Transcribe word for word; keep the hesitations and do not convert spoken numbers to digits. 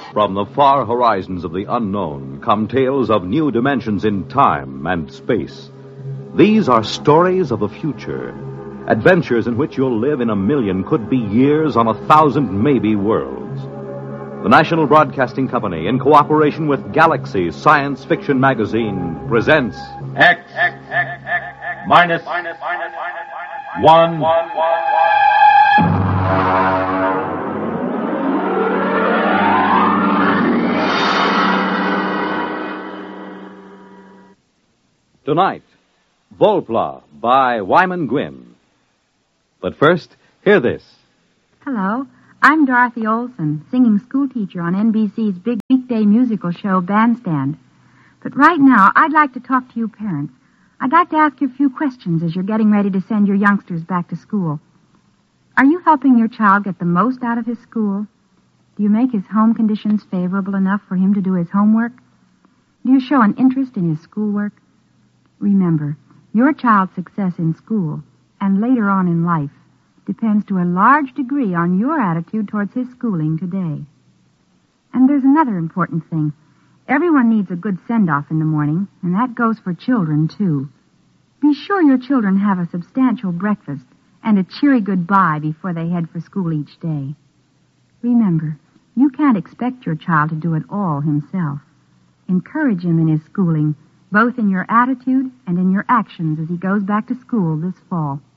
From the far horizons of the unknown come tales of new dimensions in time and space. These are stories of the future, adventures in which you'll live in a million, could be years, on a thousand maybe worlds. The National Broadcasting Company, in cooperation with Galaxy Science Fiction Magazine, presents X, X, X, X, X minus, minus, minus, minus, one, one, one. Tonight, Volpla by Wyman Gwynn. But first, hear this. Hello, I'm Dorothy Olson, singing schoolteacher on N B C's big weekday musical show, Bandstand. But right now, I'd like to talk to you parents. I'd like to ask you a few questions as you're getting ready to send your youngsters back to school. Are you helping your child get the most out of his school? Do you make his home conditions favorable enough for him to do his homework? Do you show an interest in his schoolwork? Remember, your child's success in school and later on in life depends to a large degree on your attitude towards his schooling today. And there's another important thing. Everyone needs a good send-off in the morning, and that goes for children, too. Be sure your children have a substantial breakfast and a cheery goodbye before they head for school each day. Remember, you can't expect your child to do it all himself. Encourage him in his schooling, both in your attitude and in your actions as he goes back to school this fall.